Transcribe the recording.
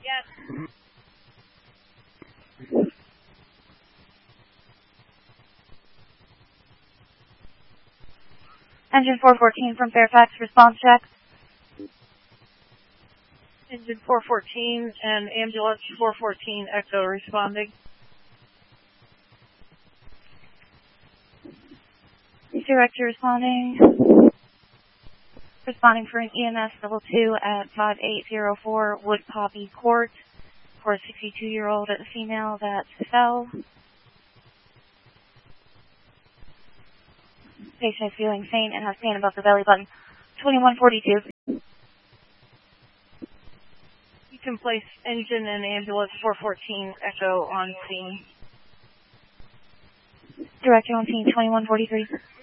Engine 414 from Fairfax, response check. Engine 414 and ambulance 414 Echo responding. Director responding. Responding for an EMS level 2 at 5804 Wood Poppy Court for a 62-year-old female that fell. Patient is feeling faint and has pain above the belly button. 2142. You can place engine and ambulance 414 Echo on scene. Director on scene 2143.